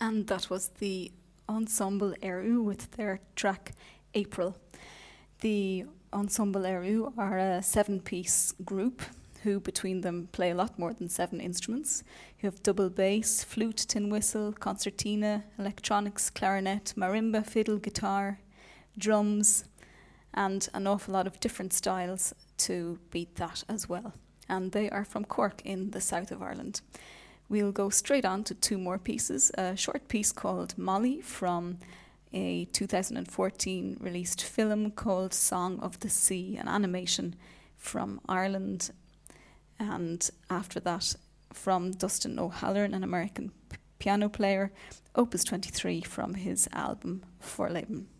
And that was the Ensemble Eru with their track April. The Ensemble Eru are a 7-piece group who between them play a lot more than 7 instruments. You have double bass, flute, tin whistle, concertina, electronics, clarinet, marimba, fiddle, guitar, drums, and an awful lot of different styles to beat that as well. And they are from Cork in the south of Ireland. We'll go straight on to 2 more pieces. A short piece called Molly from a 2014 released film called Song of the Sea, an animation from Ireland. And after that, from Dustin O'Halloran, an American piano player, Opus 23 from his album Vorleben.